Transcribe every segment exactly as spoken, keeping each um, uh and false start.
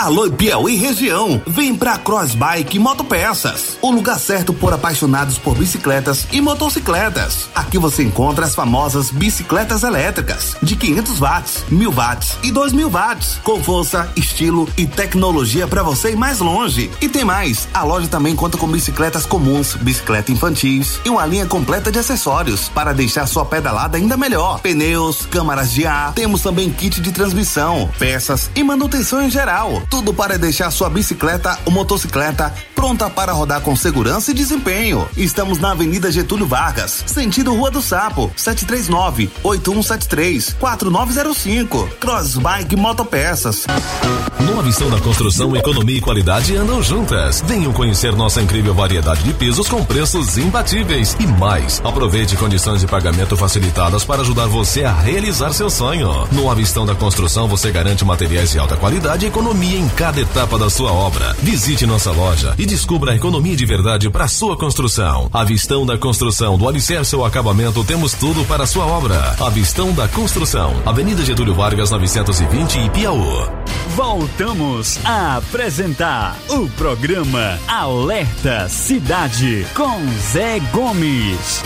Alô Piauí região, vem pra Cross Bike Motopeças, o lugar certo por apaixonados por bicicletas e motocicletas. Aqui você encontra as famosas bicicletas elétricas de quinhentos watts, mil watts e dois mil watts, com força, estilo e tecnologia para você ir mais longe. E tem mais, a loja também conta com bicicletas comuns, bicicleta infantis e uma linha completa de acessórios para deixar sua pedalada ainda melhor. Pneus, câmaras de ar, temos também kit de transmissão, peças e manutenção em geral. Tudo para deixar sua bicicleta ou motocicleta pronta para rodar com segurança e desempenho. Estamos na Avenida Getúlio Vargas, sentido Rua do Sapo, sete três nove, oito um sete três, quatro nove zero cinco. Cross Bike Motopeças. No Avistão da Construção, economia e qualidade andam juntas. Venham conhecer nossa incrível variedade de pisos com preços imbatíveis. E mais, aproveite condições de pagamento facilitadas para ajudar você a realizar seu sonho. No Avistão da Construção, você garante materiais de alta qualidade e economia em cada etapa da sua obra. Visite nossa loja e descubra a economia de verdade para sua construção. Avistão da Construção, do alicerce ao acabamento, temos tudo para a sua obra. Avistão da Construção, Avenida Getúlio Vargas novecentos e vinte, Piauí. Voltamos a apresentar o programa Alerta Cidade com Zé Gomes.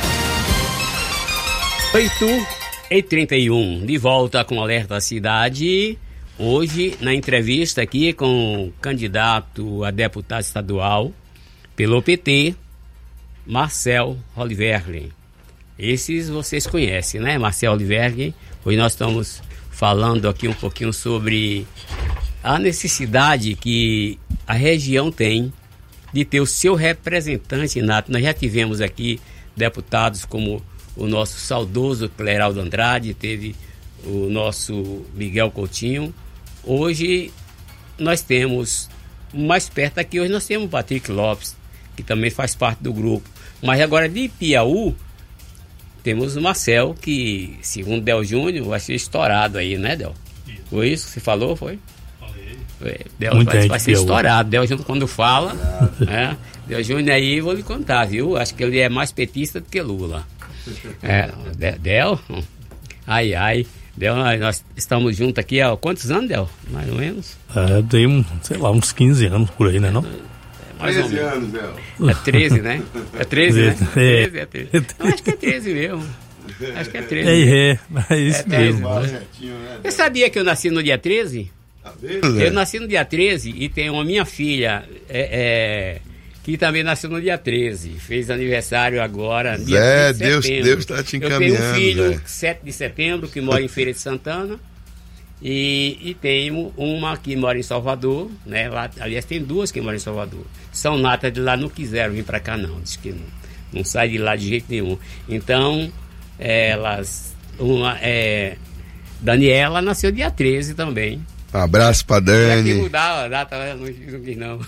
oito e trinta e um, de volta com Alerta Cidade. Hoje, na entrevista aqui com o candidato a deputado estadual pelo P T, Marcel Oliverle. Esses vocês conhecem, né? Marcel Oliverle. Hoje nós estamos falando aqui um pouquinho sobre a necessidade que a região tem de ter o seu representante nato. Nós já tivemos aqui deputados como o nosso saudoso Cleraldo Andrade, teve o nosso Miguel Coutinho. Hoje nós temos, mais perto aqui, hoje nós temos o Patrick Lopes, que também faz parte do grupo. Mas agora de Piauí, temos o Marcel, que segundo Del Júnior vai ser estourado aí, né, Del? Isso. Foi isso que você falou, foi? Falei. Del Muito vai, vai ser Piauí. Estourado. Del Júnior quando fala, né? Del Júnior aí, vou lhe contar, viu? Acho que ele é mais petista do que Lula. É, Del, ai, ai. Del, nós estamos juntos aqui há quantos anos, Del? Mais ou menos? É, tem, um, sei lá, uns quinze anos por aí, né, não? É, mais treze anos, Del. É treze, né? É treze, né? É. treze, é treze. Não, acho que é treze mesmo. Acho que é treze. É, é, é isso é treze, mesmo. Né? Você sabia que eu nasci no dia treze? Tá vendo? Eu nasci no dia treze e tenho a minha filha, é... é que também nasceu no dia treze, fez aniversário agora, dia Zé, de Deus, Deus está te encaminhando. Eu tenho um filho, Zé. sete de setembro, que mora em Feira de Santana, e, e tenho uma que mora em Salvador, né? Lá, aliás, tem duas que moram em Salvador. São natas de lá, não quiseram vir para cá não, diz que não, não sai de lá de jeito nenhum. Então, elas, uma, é, Daniela nasceu dia treze também. Um abraço pra Dani. Pra mudar a data, não quis não.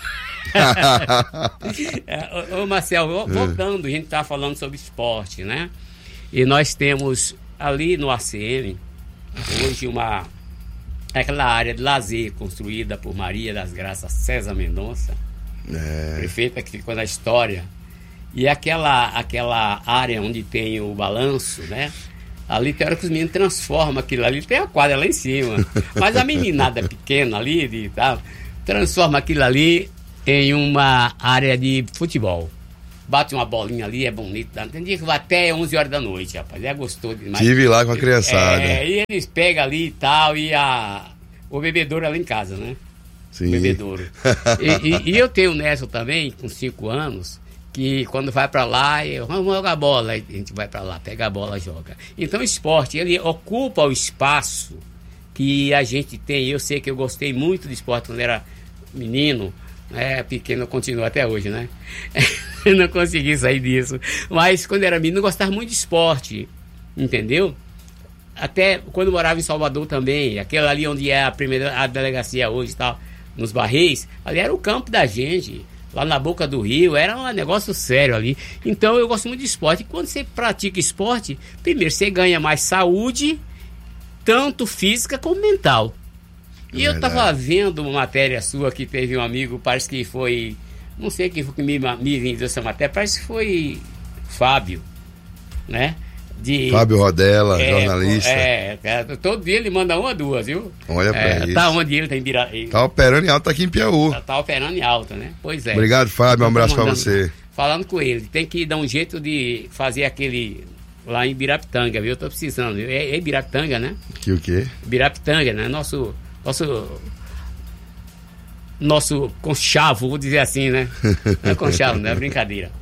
é, ô, ô Marcel, voltando, a gente tá falando sobre esporte, né? E nós temos ali no A C M hoje uma aquela área de lazer construída por Maria das Graças César Mendonça, é. prefeita que ficou na história, e aquela, aquela área onde tem o balanço, né? Ali tem hora que os meninos transformam aquilo ali, tem a quadra lá em cima, mas a meninada pequena ali de, tá, transforma aquilo ali em uma área de futebol. Bate uma bolinha ali, é bonito. Tem dia que vai até onze horas da noite, rapaz. É gostoso demais. Tive lá com a criançada. É, e eles pegam ali e tal, e a, o bebedouro é lá em casa, né? Sim. O bebedouro. e, e, e eu tenho o Nelson também, com cinco anos, que quando vai pra lá, eu, vamos jogar bola. A gente vai pra lá, pega a bola, joga. Então o esporte, ele ocupa o espaço que a gente tem. Eu sei que eu gostei muito de esporte quando era menino. É, pequeno, continua até hoje, né? Eu não consegui sair disso. Mas quando era menino, eu gostava muito de esporte, entendeu? Até quando eu morava em Salvador também, aquela ali onde é a primeira a delegacia hoje e tal, nos Barreis, ali era o campo da gente, lá na boca do rio, era um negócio sério ali. Então eu gosto muito de esporte. E quando você pratica esporte, primeiro você ganha mais saúde, tanto física como mental. E eu tava vendo uma matéria sua que teve um amigo, parece que foi, não sei quem foi que me, me vendeu essa matéria, parece que foi Fábio, né? de... Fábio Rodella, é, jornalista. É, é, todo dia ele manda uma ou duas, viu? Olha pra é, isso. Tá onde ele tem... Bira... Tá operando em alta aqui em Piauí. Tá, tá operando em alta, né? Pois é. Obrigado, Fábio, um abraço pra mandando, você. Falando com ele, tem que dar um jeito de fazer aquele... lá em Birapitanga, viu? Eu tô precisando, viu? É, é Birapitanga, né? Que o quê? Birapitanga, né? Nosso... Nosso... Nosso conchavo, vou dizer assim, né? Não é conchavo, não é brincadeira.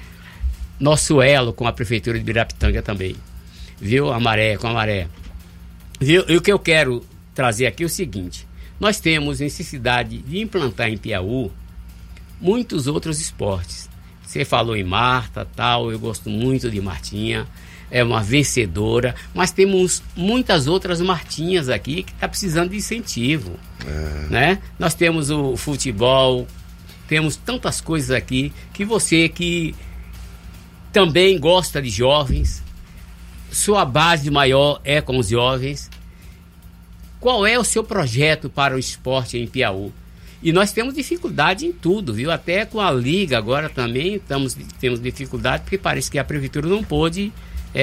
Nosso elo com a prefeitura de Birapitanga também. Viu? A maré, com a maré. Viu? E o que eu quero trazer aqui é o seguinte. Nós temos necessidade de implantar em Piauí muitos outros esportes. Você falou em Marta, tal, eu gosto muito de Martinha. É uma vencedora. Mas temos muitas outras Martinhas aqui que estão tá precisando de incentivo. É. Né? Nós temos o futebol, temos tantas coisas aqui que você que também gosta de jovens, sua base maior é com os jovens. Qual é o seu projeto para o esporte em Piauí? E nós temos dificuldade em tudo, viu? Até com a Liga agora também estamos, temos dificuldade, porque parece que a prefeitura não pôde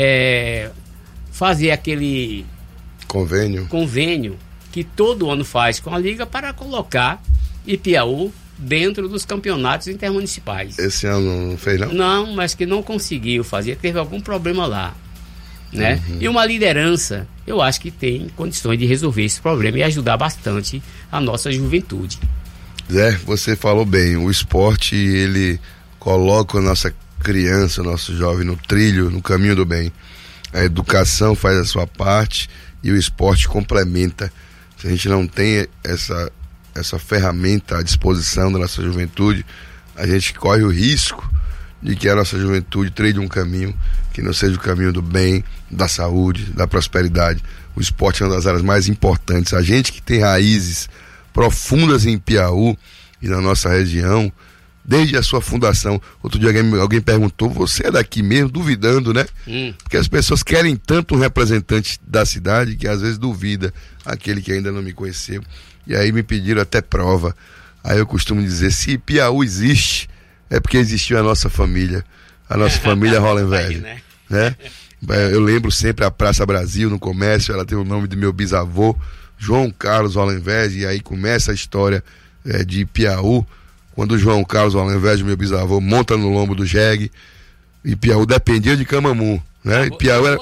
é, fazer aquele convênio. convênio que todo ano faz com a Liga para colocar Ipiaú dentro dos campeonatos intermunicipais. Esse ano não fez, não? Não, mas que não conseguiu fazer, teve algum problema lá, né? Uhum. E uma liderança, eu acho que tem condições de resolver esse problema e ajudar bastante a nossa juventude. Zé, você falou bem, o esporte, ele coloca a nossa criança, o nosso jovem no trilho, no caminho do bem. A educação faz a sua parte e o esporte complementa. Se a gente não tem essa essa ferramenta à disposição da nossa juventude, a gente corre o risco de que a nossa juventude trilhe um caminho que não seja o caminho do bem, da saúde, da prosperidade. O esporte é uma das áreas mais importantes. A gente que tem raízes profundas em Piauí e na nossa região, desde a sua fundação. Outro dia alguém, alguém perguntou, você é daqui mesmo? Duvidando, né? Hum. Porque as pessoas querem tanto um representante da cidade que às vezes duvida aquele que ainda não me conheceu. E aí me pediram até prova. Aí eu costumo dizer, se Piauí existe, é porque existiu a nossa família. A nossa família Hollenberg, né? né? Eu lembro sempre a Praça Brasil no comércio, ela tem o nome do meu bisavô, João Carlos Hollenberg, e aí começa a história é, de Piauí, quando o João Carlos Hollenberg, meu bisavô, monta no lombo do jegue, e Piauí dependia de Camamu, né? E Piauí era,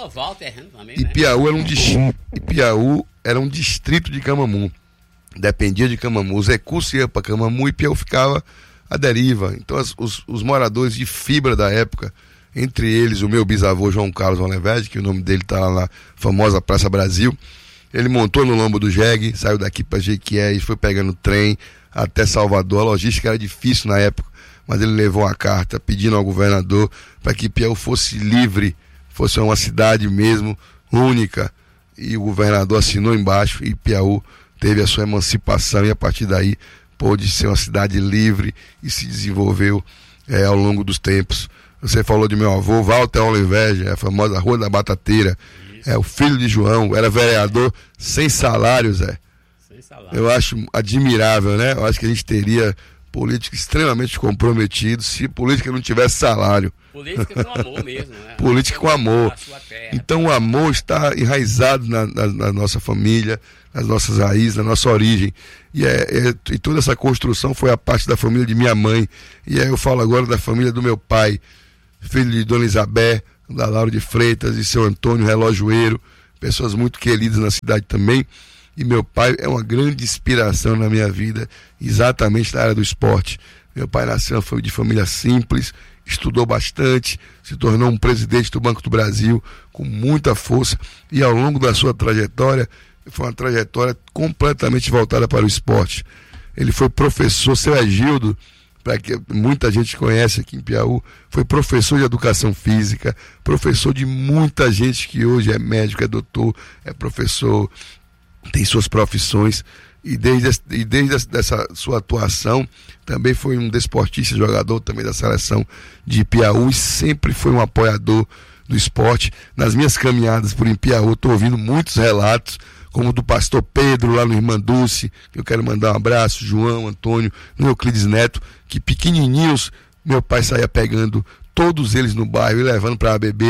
e Piauí era um distrito, e Piauí era um distrito de Camamu. Dependia de Camamu, os recursos iam para Camamu e Piauí ficava à deriva. Então as, os, os moradores de fibra da época, entre eles o meu bisavô João Carlos Hollenberg, que o nome dele está lá na famosa Praça Brasil, ele montou no lombo do jegue, saiu daqui para Jequié e foi pegando trem até Salvador. A logística era difícil na época, mas ele levou uma carta pedindo ao governador para que Piauí fosse livre, fosse uma cidade mesmo única, e o governador assinou embaixo e Piauí teve a sua emancipação e a partir daí pôde ser uma cidade livre e se desenvolveu é, ao longo dos tempos. Você falou de meu avô, Walter Hollenberg, a famosa Rua da Batateira. Isso. É o filho de João, era vereador sem salário, Zé. Sem salário. Eu acho admirável, né? Eu acho que a gente teria políticos extremamente comprometidos se política não tivesse salário. Política com amor mesmo, né? Política com amor. Então o amor está enraizado na, na, na nossa família, nas nossas raízes, na nossa origem. E, é, é, e toda essa construção foi a parte da família de minha mãe. E aí eu falo agora da família do meu pai, filho de Dona Isabel, da Laura de Freitas e seu Antônio Relojoeiro, pessoas muito queridas na cidade também. E meu pai é uma grande inspiração na minha vida, exatamente na área do esporte. Meu pai nasceu de família simples, estudou bastante, se tornou um presidente do Banco do Brasil com muita força e ao longo da sua trajetória, foi uma trajetória completamente voltada para o esporte. Ele foi professor, seu Egildo, para que muita gente conhece aqui em Piauí, foi professor de educação física, professor de muita gente que hoje é médico, é doutor, é professor, tem suas profissões, e desde, e desde essa sua atuação também foi um desportista, jogador também da seleção de Piauí, sempre foi um apoiador do esporte. Nas minhas caminhadas por em Piauí, estou ouvindo muitos relatos, como o do pastor Pedro lá no Irmanduce, que eu quero mandar um abraço, João, Antônio, no Euclides Neto, que pequenininhos meu pai saía pegando todos eles no bairro e levando para a A B B,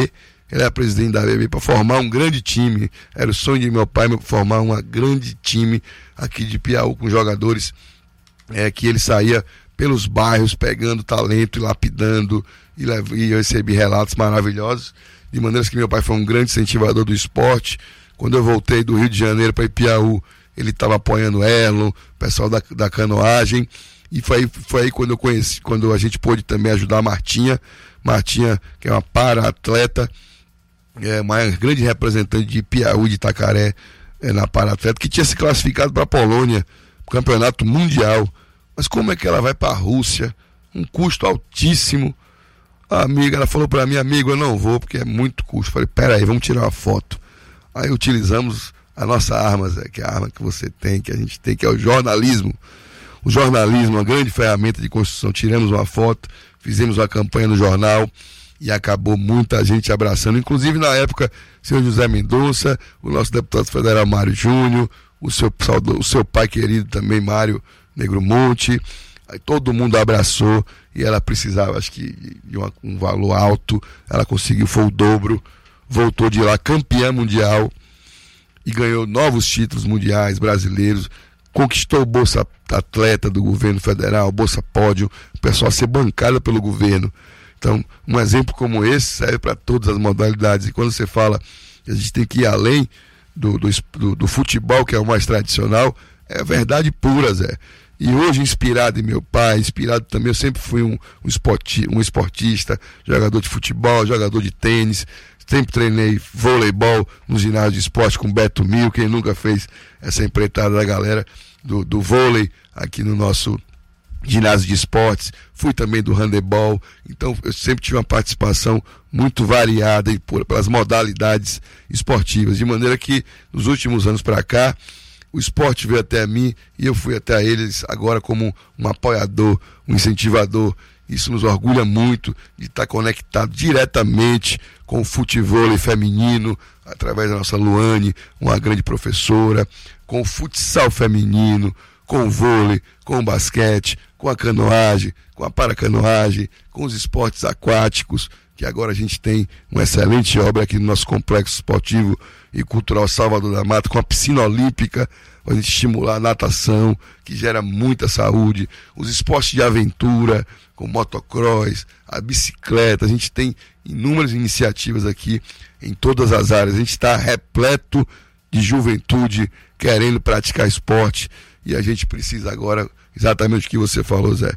ele era presidente da B B, para formar um grande time. Era o sonho de meu pai formar um grande time aqui de Piauí, com jogadores é, que ele saía pelos bairros pegando talento e lapidando, e, e eu recebi relatos maravilhosos, de maneiras que meu pai foi um grande incentivador do esporte. Quando eu voltei do Rio de Janeiro para Ipiaú, ele estava apoiando o Erlon, o pessoal da, da canoagem, e foi, foi aí quando eu conheci, quando a gente pôde também ajudar a Martinha, Martinha, que é uma para-atleta, é uma grande representante de Piauí, de Itacaré, é, na para-atleta, que tinha se classificado para a Polônia, para o campeonato mundial. Mas como é que ela vai para a Rússia? Um custo altíssimo. A amiga, ela falou para mim, amigo, eu não vou porque é muito custo. Falei, peraí, vamos tirar uma foto. Aí utilizamos a nossa arma, Zé, que é a arma que você tem, que a gente tem, que é o jornalismo. O jornalismo, uma grande ferramenta de construção. Tiramos uma foto, fizemos uma campanha no jornal e acabou muita gente abraçando. Inclusive, na época, o senhor José Mendonça, o nosso deputado federal Mário Júnior, o seu, o seu pai querido também, Mário Negromonte. Aí todo mundo abraçou e ela precisava, acho que, de uma, um valor alto. Ela conseguiu, foi o dobro. Voltou de lá campeã mundial e ganhou novos títulos mundiais brasileiros. Conquistou o Bolsa Atleta do governo federal, Bolsa Pódio, o pessoal a ser bancado pelo governo. Então, um exemplo como esse serve para todas as modalidades. E quando você fala que a gente tem que ir além do, do, do, do futebol, que é o mais tradicional, é verdade pura, Zé. E hoje, inspirado em meu pai, inspirado também, eu sempre fui um, um, esporti, um esportista, jogador de futebol, jogador de tênis, sempre treinei voleibol no ginásio de esporte com Beto Mil, quem nunca fez essa empreitada da galera do, do vôlei aqui no nosso ginásio de esportes. Fui também do handebol, então eu sempre tive uma participação muito variada e por, pelas modalidades esportivas, de maneira que nos últimos anos para cá, o esporte veio até mim e eu fui até eles agora como um apoiador, um incentivador. Isso nos orgulha muito de estar conectado diretamente com o futevôlei feminino, através da nossa Luane, uma grande professora, com o futsal feminino, com o vôlei, com o basquete, com a canoagem, com a paracanoagem, com os esportes aquáticos, que agora a gente tem uma excelente obra aqui no nosso complexo esportivo e cultural Salvador da Mata, com a piscina olímpica, para a gente estimular a natação, que gera muita saúde, os esportes de aventura, com motocross, a bicicleta. A gente tem inúmeras iniciativas aqui em todas as áreas. A gente está repleto de juventude querendo praticar esporte, e a gente precisa agora, exatamente o que você falou, Zé,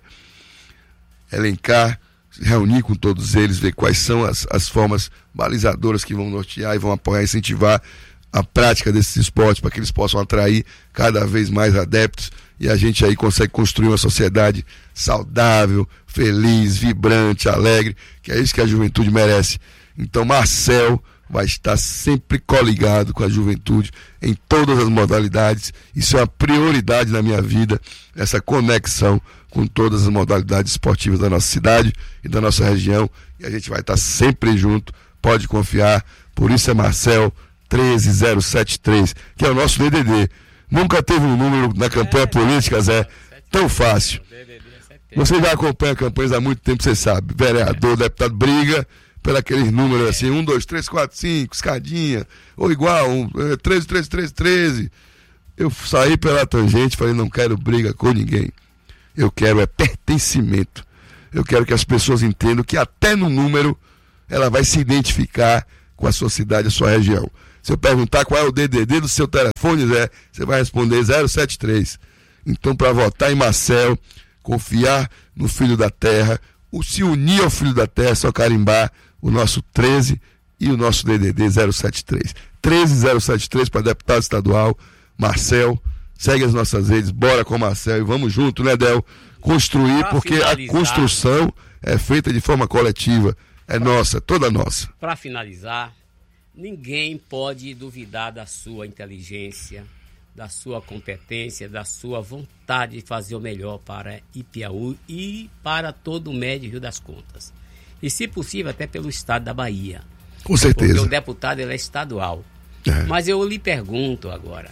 elencar, reunir com todos eles, ver quais são as, as formas balizadoras que vão nortear e vão apoiar, incentivar a prática desses esportes, para que eles possam atrair cada vez mais adeptos, e a gente aí consegue construir uma sociedade saudável, feliz, vibrante, alegre, que é isso que a juventude merece. Então Marcel vai estar sempre coligado com a juventude em todas as modalidades. Isso é uma prioridade na minha vida, essa conexão com todas as modalidades esportivas da nossa cidade e da nossa região, e a gente vai estar sempre junto, pode confiar. Por isso é Marcel treze zero setenta e três, que é o nosso D D D. Nunca teve um número na campanha política, Zé, tão fácil. Você já acompanha campanhas há muito tempo, você sabe. Vereador, deputado, briga pelo aqueles números assim, um, dois, três, quatro, cinco, escadinha, ou igual, um, treze, treze, treze, treze. Eu saí pela tangente, falei, não quero briga com ninguém. Eu quero é pertencimento. Eu quero que as pessoas entendam que até no número ela vai se identificar com a sua cidade, a sua região. Se eu perguntar qual é o D D D do seu telefone, Zé, você vai responder zero sete três. Então, para votar em Marcel, confiar no Filho da Terra, o se unir ao Filho da Terra, é só carimbar o nosso treze e o nosso D D D zero sete três. treze zero sete três para deputado estadual, Marcel. Segue as nossas redes, bora com o Marcel e vamos junto, né, Del? Construir, pra porque finalizar, a construção é feita de forma coletiva, é pra, nossa, toda nossa. Para finalizar, ninguém pode duvidar da sua inteligência, da sua competência, da sua vontade de fazer o melhor para Ipiaú e para todo o Médio Rio das Contas. E, se possível, até pelo estado da Bahia. Com certeza. Porque o deputado ele é estadual. É. Mas eu lhe pergunto agora,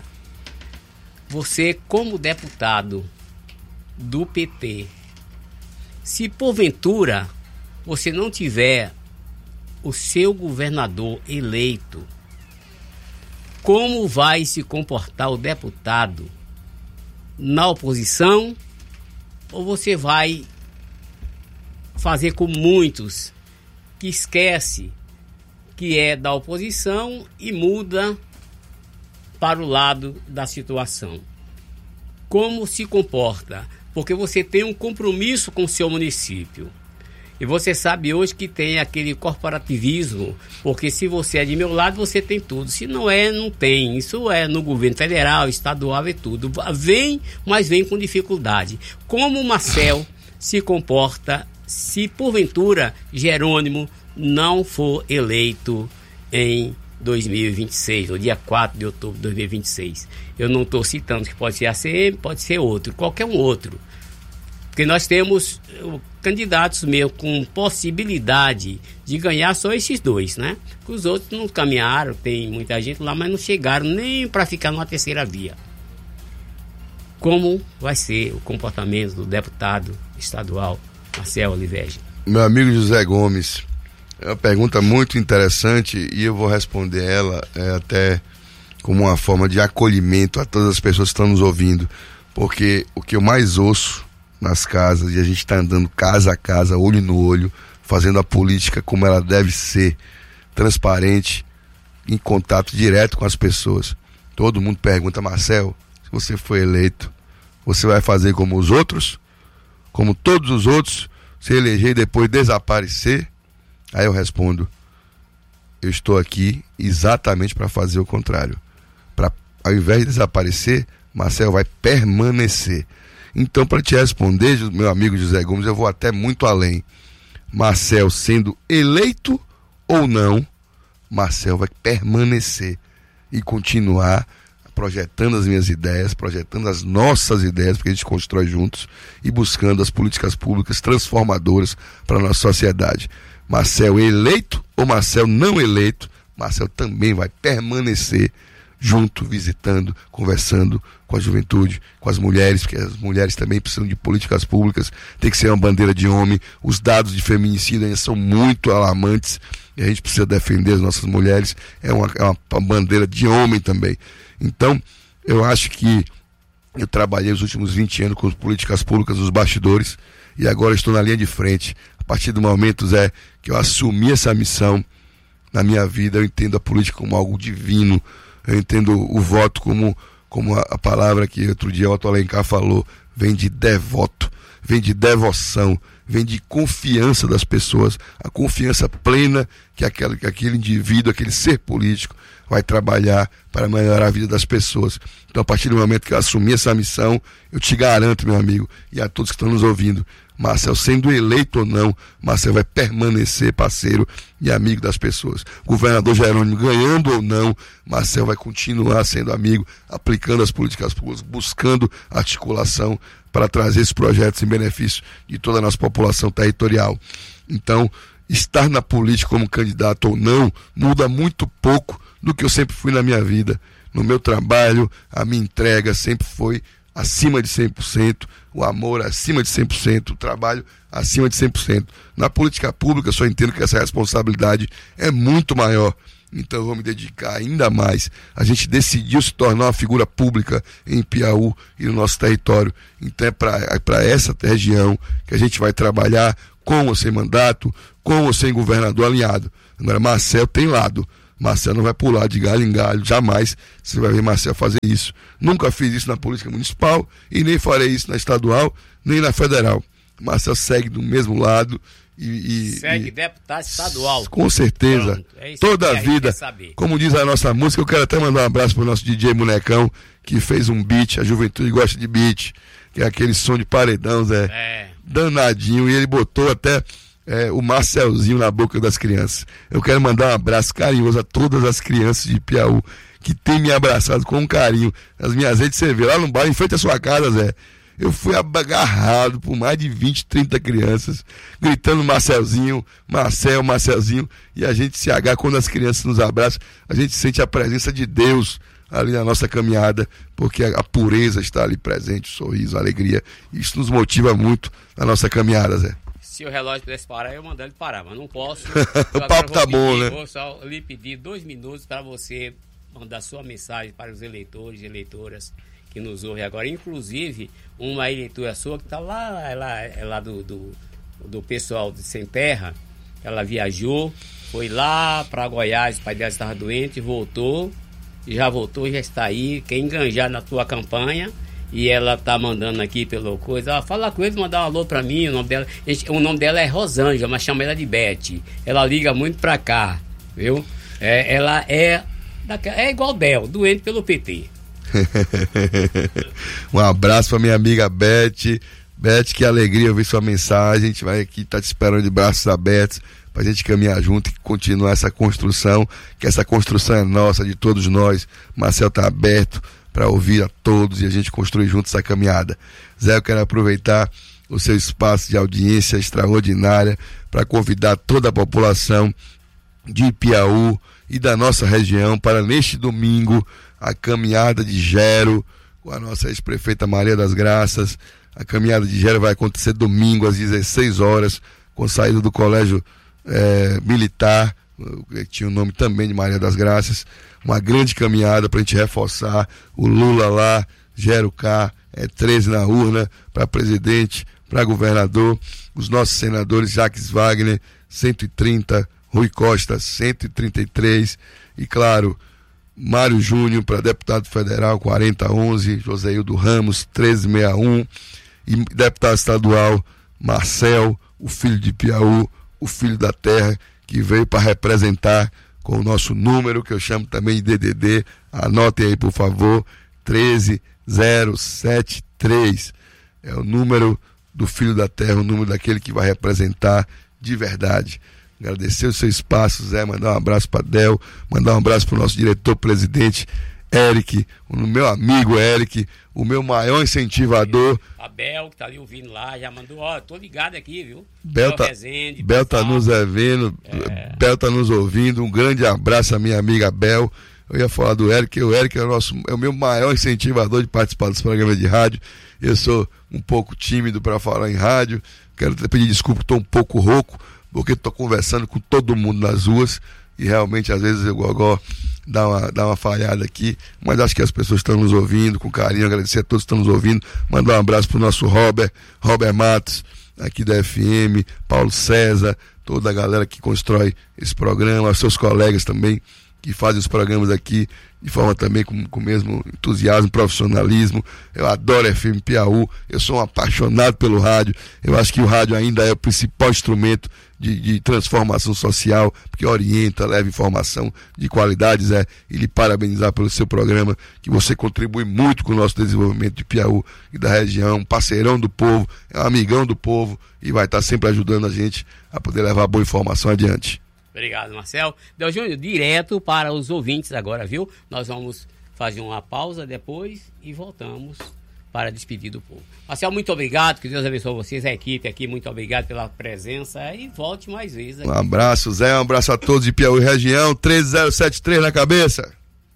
você como deputado do P T, se porventura você não tiver o seu governador eleito, como vai se comportar o deputado na oposição, ou você vai fazer como muitos que esquece que é da oposição e muda para o lado da situação? Como se comporta? Porque você tem um compromisso com o seu município. E você sabe hoje que tem aquele corporativismo, porque se você é de meu lado, você tem tudo. Se não é, não tem. Isso é no governo federal, estadual, é tudo. Vem, mas vem com dificuldade. Como o Marcel se comporta se porventura Jerônimo não for eleito em dois mil e vinte e seis, no dia quatro de outubro de dois mil e vinte e seis. Eu não estou citando que pode ser a C M, pode ser outro, qualquer um outro. Porque nós temos uh, candidatos mesmo com possibilidade de ganhar só esses dois, né? Os outros não caminharam, tem muita gente lá, mas não chegaram nem para ficar numa terceira via. Como vai ser o comportamento do deputado estadual Marcel Olivetti? Meu amigo José Gomes, é uma pergunta muito interessante e eu vou responder ela é, até como uma forma de acolhimento a todas as pessoas que estão nos ouvindo, porque o que eu mais ouço nas casas, e a gente está andando casa a casa, olho no olho, fazendo a política como ela deve ser, transparente, em contato direto com as pessoas. Todo mundo pergunta: Marcel, se você for eleito, você vai fazer como os outros? Como todos os outros, se eleger e depois desaparecer? Aí eu respondo: eu estou aqui exatamente para fazer o contrário. Pra, ao invés de desaparecer, Marcel vai permanecer. Então, para te responder, meu amigo José Gomes, eu vou até muito além. Marcel sendo eleito ou não, Marcel vai permanecer e continuar projetando as minhas ideias, projetando as nossas ideias, porque a gente constrói juntos, e buscando as políticas públicas transformadoras para a nossa sociedade. Marcel eleito ou Marcel não eleito, Marcel também vai permanecer junto, visitando, conversando com a juventude, com as mulheres, porque as mulheres também precisam de políticas públicas, tem que ser uma bandeira de homem. Os dados de feminicídio ainda são muito alarmantes e a gente precisa defender as nossas mulheres, é uma, é uma, uma bandeira de homem também. Então, eu acho que eu trabalhei os últimos vinte anos com políticas públicas nos bastidores e agora estou na linha de frente. A partir do momento, Zé, que eu assumi essa missão na minha vida, eu entendo a política como algo divino. Eu entendo o voto como, como a, a palavra que outro dia o Otto Alencar falou, vem de devoto, vem de devoção, vem de confiança das pessoas, a confiança plena que, aquela, que aquele indivíduo, aquele ser político vai trabalhar para melhorar a vida das pessoas. Então, a partir do momento que eu assumi essa missão, eu te garanto, meu amigo, e a todos que estão nos ouvindo, Marcel sendo eleito ou não, Marcel vai permanecer parceiro e amigo das pessoas. Governador Jerônimo ganhando ou não, Marcel vai continuar sendo amigo, aplicando as políticas públicas, buscando articulação para trazer esses projetos em benefício de toda a nossa população territorial. Então, estar na política como candidato ou não muda muito pouco do que eu sempre fui na minha vida. No meu trabalho, a minha entrega sempre foi acima de cem por cento, o amor acima de cem por cento, o trabalho acima de cem por cento. Na política pública, eu só entendo que essa responsabilidade é muito maior. Então eu vou me dedicar ainda mais. A gente decidiu se tornar uma figura pública em Piauí e no nosso território. Então é para essa região que a gente vai trabalhar com ou sem mandato, com ou sem governador alinhado. Agora, Marcel tem lado. Marcel não vai pular de galho em galho, jamais você vai ver Marcel fazer isso. Nunca fiz isso na política municipal e nem farei isso na estadual, nem na federal. Marcel segue do mesmo lado e... e segue e, deputado estadual. Com certeza. É toda a vida. Como diz a nossa música, eu quero até mandar um abraço para o nosso D J Bonecão, que fez um beat, a juventude gosta de beat, que é aquele som de paredão, Zé. É. Danadinho, e ele botou até... É, o Marcelzinho na boca das crianças. Eu quero mandar um abraço carinhoso a todas as crianças de Piauí que tem me abraçado com carinho nas minhas redes. Você vê lá no bar, em frente à sua casa, Zé, eu fui agarrado por mais de vinte, trinta crianças gritando Marcelzinho, Marcel, Marcelzinho, e a gente se agarra quando as crianças nos abraçam, a gente sente a presença de Deus ali na nossa caminhada, porque a, a pureza está ali presente, o sorriso, a alegria, isso nos motiva muito na nossa caminhada, Zé. Se o relógio pudesse parar, eu mandar ele parar, mas não posso. O papo tá bom, pedir, né? Vou só lhe pedir dois minutos para você mandar sua mensagem para os eleitores e eleitoras que nos ouvem agora. Inclusive, uma eleitora sua que está lá, ela é lá do, do, do pessoal de Sem Terra. Ela viajou, foi lá para Goiás, o pai dela estava doente, voltou, já voltou, já está aí, quer enganjar na tua campanha. E ela tá mandando aqui pelo coisa, ah, fala com ele, mandar um alô pra mim, o nome dela, o nome dela é Rosângela, mas chama ela de Beth. Ela liga muito pra cá, viu? É, ela é, é igual Del, doente pelo P T. Um abraço pra minha amiga Beth. Beth, que alegria ouvir sua mensagem. A gente vai aqui, tá te esperando de braços abertos pra gente caminhar junto e continuar essa construção, que essa construção é nossa, de todos nós. Marcel tá aberto para ouvir a todos e a gente construir juntos essa caminhada. Zé, eu quero aproveitar o seu espaço de audiência extraordinária para convidar toda a população de Piauí e da nossa região para neste domingo a caminhada de Gero com a nossa ex-prefeita Maria das Graças. A caminhada de Gero vai acontecer domingo às dezesseis horas com saída do colégio eh, militar, que tinha o nome também de Maria das Graças. Uma grande caminhada para a gente reforçar o Lula lá, Gero cá, é treze na urna, para presidente, para governador, os nossos senadores Jacques Wagner, cento e trinta, Rui Costa, cento e trinta e três, e claro, Mário Júnior para deputado federal, quarenta onze, Joséildo Ramos, treze sessenta e um, e deputado estadual Marcel, o filho de Piauí, o filho da terra, que veio para representar com o nosso número, que eu chamo também de D D D, anotem aí por favor, treze zero sete três, é o número do filho da terra, o número daquele que vai representar de verdade. Agradecer o seu espaço, Zé, mandar um abraço para Del, mandar um abraço para o nosso diretor-presidente Eric, o meu amigo Eric, o meu maior incentivador. A Bel, que tá ali ouvindo lá, já mandou, ó, tô ligado aqui, viu? Bel tá, Rezende, Bel tá nos vendo, é. Bel tá nos ouvindo, um grande abraço à minha amiga Bel. Eu ia falar do Eric, o Eric é o, nosso, é o meu maior incentivador de participar dos programas de rádio. Eu sou um pouco tímido para falar em rádio, quero até pedir desculpa, estou um pouco rouco, porque estou conversando com todo mundo nas ruas, e realmente às vezes o Gogó dá uma, dá uma falhada aqui, mas acho que as pessoas estão nos ouvindo com carinho, agradecer a todos que estão nos ouvindo, mandar um abraço pro nosso Robert, Robert Matos, aqui da F M, Paulo César, toda a galera que constrói esse programa, os seus colegas também, que fazem os programas aqui de forma também com, com o mesmo entusiasmo, profissionalismo. Eu adoro F M Piauí, eu sou um apaixonado pelo rádio, eu acho que o rádio ainda é o principal instrumento de, de transformação social, porque orienta, leva informação de qualidade, Zé, e lhe parabenizar pelo seu programa, que você contribui muito com o nosso desenvolvimento de Piauí e da região, parceirão do povo, é um amigão do povo, e vai estar sempre ajudando a gente a poder levar a boa informação adiante. Obrigado, Marcel. Del Júnior, direto para os ouvintes agora, viu? Nós vamos fazer uma pausa depois e voltamos para despedir do povo. Marcel, muito obrigado, que Deus abençoe vocês, a equipe aqui, muito obrigado pela presença e volte mais vezes aqui. Um abraço, Zé, um abraço a todos de Piauí região, treze zero sete três na cabeça.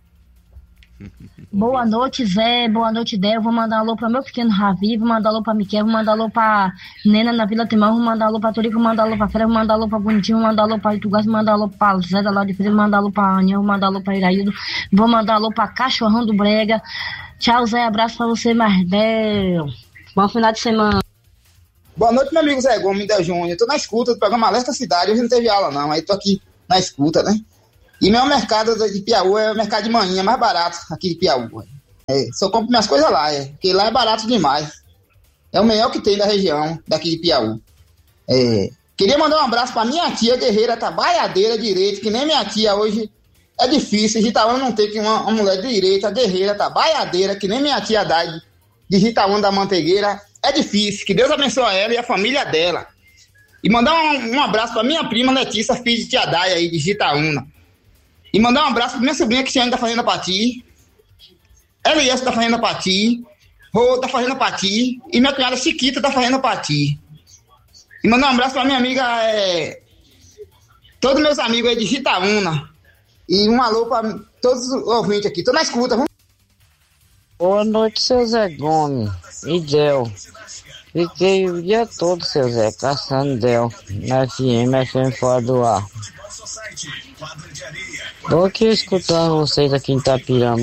Boa noite, Zé. Boa noite, Del. Eu vou mandar um alô para meu pequeno Ravi, vou mandar um alô para Miquel, vou mandar um alô para Nena na Vila Timão, vou mandar um alô para Turico, vou mandar um alô para Fera, vou mandar um alô para Bonitinho, vou mandar um alô para Itugás, vou mandar um alô para Zé da Lá de Freire, vou mandar um alô para Aninha, vou mandar um alô para Iraído, vou mandar um alô para Cachorrão do Brega. Tchau, Zé. Abraço para você, Mardel. Bom final de semana. Boa noite, meu amigo Zé Gomes, Del Júnior. Tô na escuta do programa Alerta Cidade. Hoje não teve aula, não. Aí tô aqui na escuta, né? E meu mercado de Piauí é o mercado de manhã, mais barato aqui de Piauí. É, só compro minhas coisas lá, é, porque lá é barato demais. É o melhor que tem da região, daqui de Piauí. É, queria mandar um abraço pra minha tia guerreira, trabalhadeira direito, que nem minha tia hoje é difícil. Itaúna não tem que uma, uma mulher direita, guerreira, trabalhadeira, que nem minha tia Dai, de Itaúna da Mantegueira, é difícil. Que Deus abençoe ela e a família dela. E mandar um, um abraço pra minha prima Letícia, filha de tia Dai aí, de Itaúna. E mandar um abraço pra minha sobrinha Cristiane da Fazenda Pati, Elias da Fazenda Pati, Rô da Fazenda Pati e minha cunhada Chiquita da Fazenda Pati. E mandar um abraço pra minha amiga, é, todos meus amigos aí de Itaúna. E um alô pra todos os ouvintes aqui. Tô na escuta, vamos. Boa noite, seu Zé Gomes e Del. Fiquei o dia todo, seu Zé, caçando Del, na F M, F M fora do ar. Tô aqui escutando vocês aqui em Itapirama.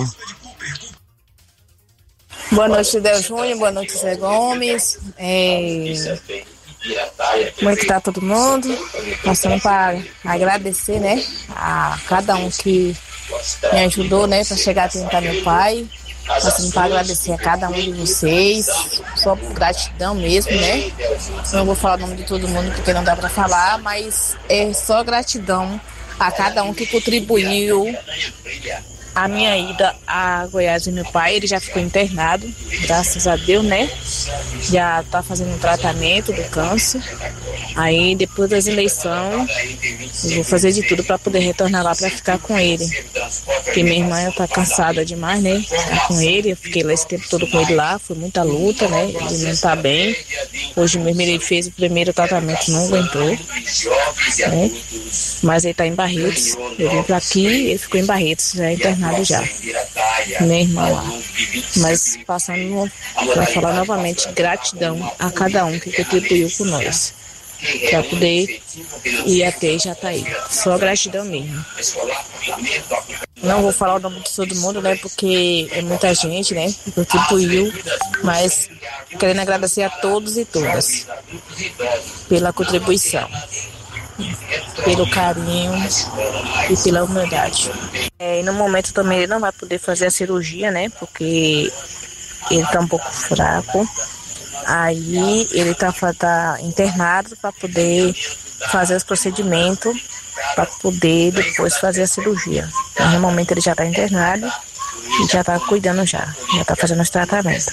Boa noite, Del Júnior, boa noite, Zé Gomes. É... Como é que tá todo mundo? Passando para agradecer, né, a cada um que me ajudou, né, para chegar a tentar meu pai. Passando para agradecer a cada um de vocês, só por gratidão mesmo, né? Não vou falar o nome de todo mundo porque não dá para falar, mas é só gratidão a cada um que contribuiu a minha ida a Goiás e meu pai. Ele já ficou internado, graças a Deus, né? Já tá fazendo um tratamento do câncer. Aí depois das eleições eu vou fazer de tudo para poder retornar lá para ficar com ele, porque minha irmã tá cansada demais, né? Ficar com ele, eu fiquei lá esse tempo todo com ele lá, foi muita luta, né? Ele não tá bem. Hoje mesmo ele fez o primeiro tratamento, não aguentou, né? Mas ele tá em Barretos. Eu vim pra aqui, ele ficou em Barretos, já internado já. Minha irmã lá. Mas passando para falar novamente, gratidão a cada um que contribuiu com nós, para poder ir até Jataí. Só gratidão mesmo. Não vou falar o nome de todo mundo, né? Porque é muita gente, né? Que contribuiu. Mas querendo agradecer a todos e todas pela contribuição, pelo carinho e pela humildade. É, e no momento também ele não vai poder fazer a cirurgia, né? Porque ele tá um pouco fraco. Aí ele tá, tá internado para poder fazer os procedimentos, para poder depois fazer a cirurgia. Mas no momento ele já tá internado e já tá cuidando já, já tá fazendo os tratamentos.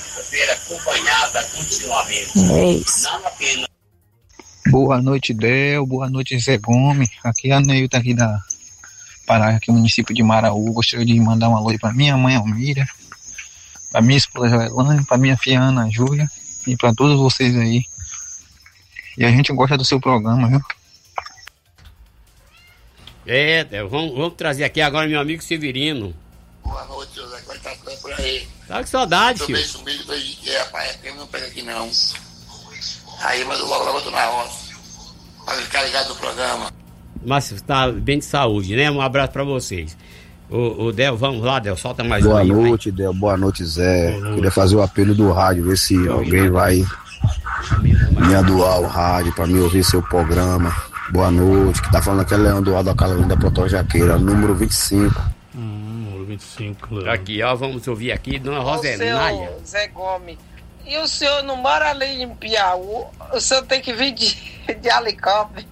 É isso. Boa noite, Del. Boa noite, Zé Gomes. Aqui é a Neilton aqui da Pará, aqui no município de Maraú. Gostaria de mandar um alô para minha mãe Almira, para minha esposa Joelane, para minha filha Ana Júlia e para todos vocês aí. E a gente gosta do seu programa, viu? É, Del, vamos, vamos trazer aqui agora meu amigo Severino. Boa noite, José. Como é que tá por aí? Tá com saudade, filho. Tô meio sumido, tô de que, rapaz. É não pega aqui não. Aí, mas logo logo eu tô na roça. Pra ficar ligado no programa. Mas tá bem de saúde, né? Um abraço pra vocês. O, o Del, vamos lá, Del, solta mais Boa um aí. Boa noite, vai. Del. Boa noite, Zé. Boa noite. Queria fazer o apelo do rádio, ver se alguém vai me doar o rádio pra me ouvir seu programa. Boa noite. Que tá falando aqui é Leão do Alto da Calorina da Proto Jaqueira, número vinte e cinco. Hum, número vinte e cinco, Leão. Aqui, ó, vamos ouvir aqui, Dona Rosenáia. Ô, Zé Gomes, e o senhor não mora ali em Piauí? O senhor tem que vir de, de helicóptero.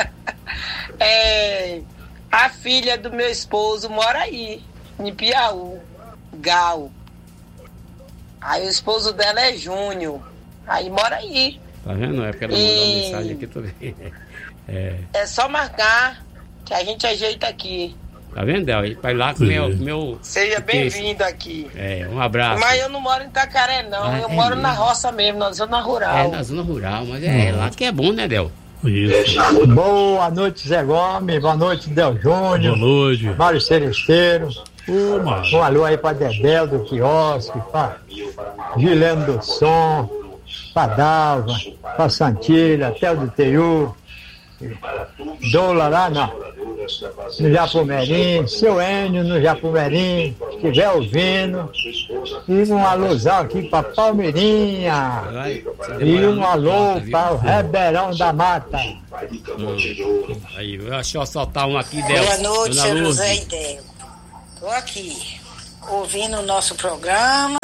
É, a filha do meu esposo mora aí, em Piauí, Gal. Aí o esposo dela é Júnior. Aí mora aí. Tá vendo? É porque ela mandou uma mensagem aqui também. É. É só marcar que a gente ajeita aqui. Tá vendo, Del? Ele vai lá com o meu, meu... Seja bem-vindo aqui. É, um abraço. Mas eu não moro em Itacaré, não. Ah, eu é moro mesmo. Na roça mesmo, na zona rural. É, na zona rural, mas é hum. lá que é bom, né, Del? Isso. Boa noite, Zé Gomes. Boa noite, Del Júnior. Boa noite. Mário Celesteiro. Um alô aí pra Dedel do quiosque, pra Gileno do Som, pra Dalva, pra Santilha, Tel do Teiu, Dola lá na, no Japumerim, seu Enio no Japumerim, se estiver ouvindo. E um alôzão aqui pra Palmeirinha. E um alô para o Ribeirão da Mata. Hum. Aí, deixa eu soltar um aqui, Del. Boa noite, seu José e Del. Estou aqui ouvindo o nosso programa.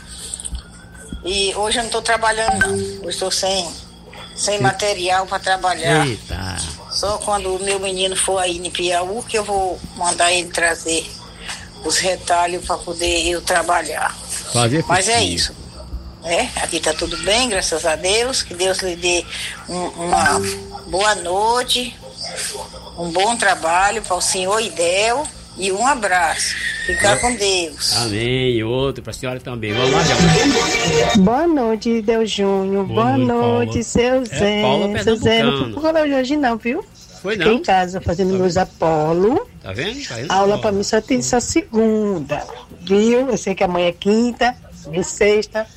E hoje eu não estou trabalhando, não. Hoje estou sem, sem material para trabalhar. Eita. Só quando o meu menino for aí em Piauí que eu vou mandar ele trazer os retalhos para poder eu trabalhar. Fazer Mas é isso. É, aqui está tudo bem, graças a Deus. Que Deus lhe dê um, uma boa noite, um bom trabalho para o senhor Idel. E um abraço. Ficar com Deus. Amém. Outro para a senhora também. Vamos lá, Del. Boa noite, Del Júnior. Boa, Boa noite, noite seu Zé. É, Paula seu Zé não foi pro colégio hoje não, viu? Foi não. Fiquei em casa fazendo tá meus Apolo. Tá vendo? Tá vendo? A aula para mim só tem só segunda. Viu? Eu sei que amanhã é quinta, de sexta.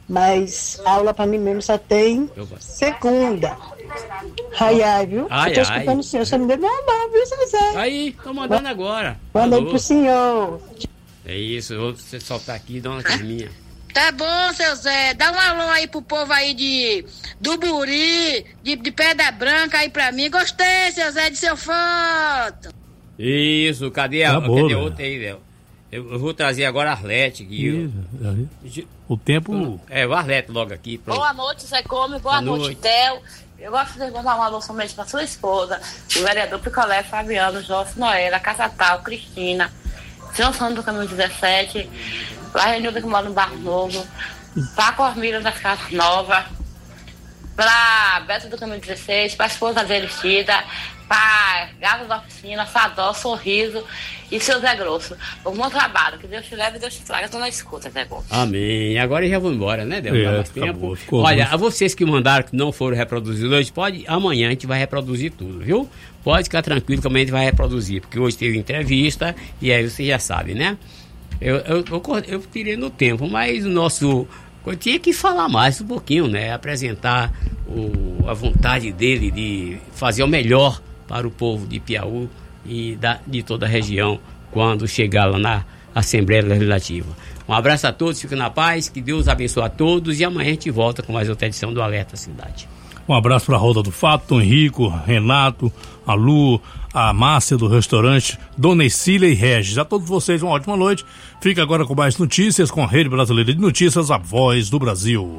Mas aula pra mim mesmo só tem segunda. Ai, ai, viu? Ai, eu tô escutando ai. o senhor, você não deu meu nome, viu, Zezé? Aí, tô mandando agora. Boa noite Alô? pro senhor. É isso, eu vou você soltar aqui, dona Carminha. Tá bom, seu Zé. Dá um alô aí pro povo aí de do Buri, de, de Pedra Branca aí pra mim. Gostei, seu Zé, de seu foto. Isso, cadê a Acabou, cadê velho. outra aí, Léo? Eu, eu vou trazer agora a Arlete aqui. Ih, O tempo. É, o Arlete logo aqui. Pronto. Boa noite, Zé Gomes. Boa, Boa noite, noite. Del. Eu gosto de mandar um alô somente para sua esposa, o vereador Picolé, Fabiano, José Noela, Casatal, Cristina, São Sandro do Caminho dezessete, lá Renilda que mora no Barro Novo, pra Cormira das Casas Novas, pra Beto do Caminho dezesseis, pra esposa dele, Cida, pra Gata da Oficina, Sadó, Sorriso e seu Zé Grosso. Um bom trabalho, que Deus te leve e Deus te traga. Eu tô na escuta, Zé Gomes. Amém. Agora eu já vou embora, né, Del? Não dá É, mais acabou, tempo. ficou Olha, muito. a vocês que mandaram que não foram reproduzidos hoje, pode, amanhã a gente vai reproduzir tudo, viu? Pode ficar tranquilo que amanhã a gente vai reproduzir, porque hoje teve entrevista e aí você já sabe, né? Eu, eu, eu, cor- eu tirei no tempo, mas o nosso... Eu tinha que falar mais um pouquinho, né? Apresentar o, a vontade dele de fazer o melhor para o povo de Piauí e da, de toda a região quando chegar lá na Assembleia Legislativa. Um abraço a todos, fiquem na paz, que Deus abençoe a todos e amanhã a gente volta com mais outra edição do Alerta Cidade. Um abraço para a Roda do Fato, Tom Henrico, Renato, a Lu, a Márcia do restaurante, Dona Cília e Regis. A todos vocês uma ótima noite. Fica agora com mais notícias com a Rede Brasileira de Notícias, a Voz do Brasil.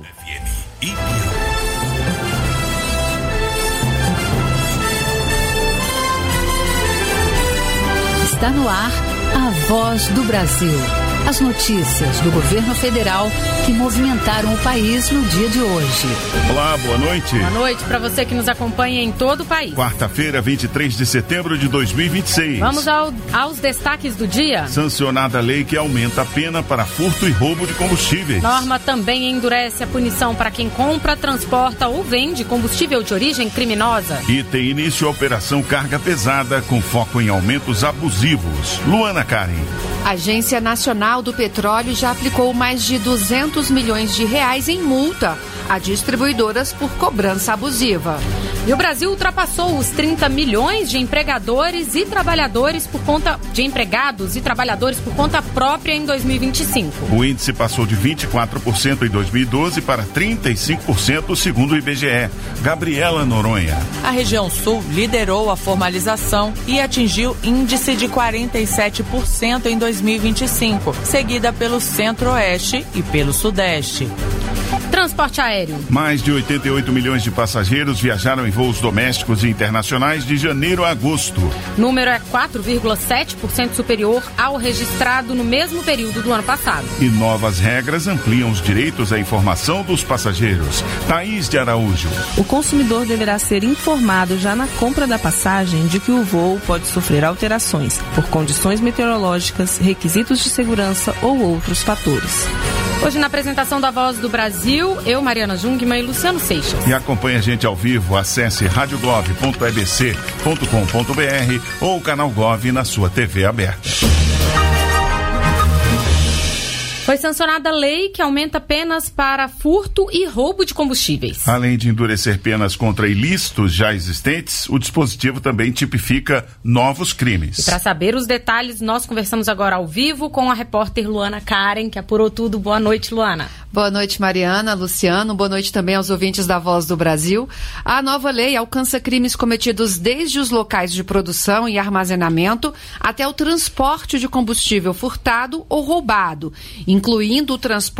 Está no ar a Voz do Brasil. As notícias do governo federal que movimentaram o país no dia de hoje. Olá, boa noite. Boa noite para você que nos acompanha em todo o país. Quarta-feira, vinte e três de setembro de dois mil e vinte e seis. Vamos ao, aos destaques do dia. Sancionada a lei que aumenta a pena para furto e roubo de combustíveis. Norma também endurece a punição para quem compra, transporta ou vende combustível de origem criminosa. E tem início a operação Carga Pesada com foco em aumentos abusivos. Luana Karen. A Agência Nacional do Petróleo já aplicou mais de duzentos milhões de reais em multa a distribuidoras por cobrança abusiva. E o Brasil ultrapassou os trinta milhões de empregadores e trabalhadores por conta de empregados e trabalhadores por conta própria em dois mil e vinte e cinco. O índice passou de vinte e quatro por cento em dois mil e doze para trinta e cinco por cento segundo o I B G E. Gabriela Noronha. A região sul liderou a formalização e atingiu índice de quarenta e sete por cento em dois mil e vinte e cinco, seguida pelo centro-oeste e pelo sudeste. Transporte aéreo. Mais de oitenta e oito milhões de passageiros viajaram em voos domésticos e internacionais de janeiro a agosto. O número é quatro vírgula sete por cento superior ao registrado no mesmo período do ano passado. E novas regras ampliam os direitos à informação dos passageiros. Thaís de Araújo. O consumidor deverá ser informado já na compra da passagem de que o voo pode sofrer alterações por condições meteorológicas, requisitos de segurança ou outros fatores. Hoje na apresentação da Voz do Brasil, eu, Mariana Jungmann e Luciano Seixas. E acompanhe a gente ao vivo, acesse radiogov ponto e b c ponto com ponto b r ou o canal Gov na sua T V aberta. Foi sancionada a lei que aumenta penas para furto e roubo de combustíveis. Além de endurecer penas contra ilícitos já existentes, o dispositivo também tipifica novos crimes. E para saber os detalhes, nós conversamos agora ao vivo com a repórter Luana Karen, que apurou tudo. Boa noite, Luana. Boa noite, Mariana, Luciano. Boa noite também aos ouvintes da Voz do Brasil. A nova lei alcança crimes cometidos desde os locais de produção e armazenamento até o transporte de combustível furtado ou roubado, incluindo o transporte